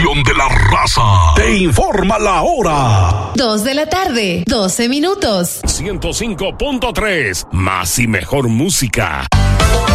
estación de la raza. Te informa la hora. 2:12 PM. 105.3. Más y mejor música.